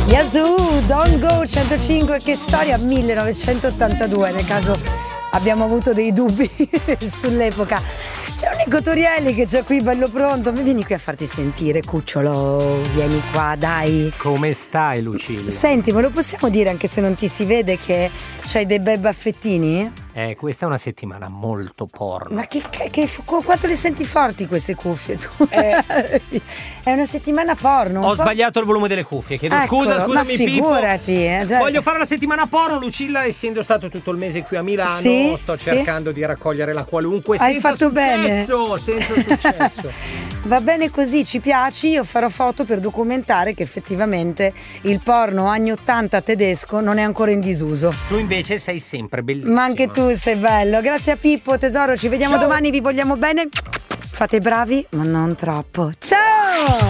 Yazoo, Don't Go 105, che storia, 1982, nel caso abbiamo avuto dei dubbi sull'epoca. C'è un Nico Torielli che c'è qui bello pronto, vieni qui a farti sentire, cucciolo, vieni qua, dai. Come stai, Lucilla? Senti, me lo possiamo dire anche se non ti si vede che c'hai dei bei baffettini? Questa è una settimana molto porno. Ma quanto le senti forti queste cuffie tu? È una settimana porno. Ho sbagliato il volume delle cuffie, chiedo scusami ma figurati, Pippo. Voglio fare la settimana porno, Lucilla, essendo stato tutto il mese qui a Milano, sto cercando di raccogliere la qualunque. Hai fatto bene. Senza successo. Va bene così, ci piaci, io farò foto per documentare che effettivamente il porno anni 80 tedesco non è ancora in disuso. Tu invece sei sempre bellissima. Ma anche tu sei bello. Grazie a Pippo, tesoro, ci vediamo domani, vi vogliamo bene. Fate bravi, ma non troppo. Ciao!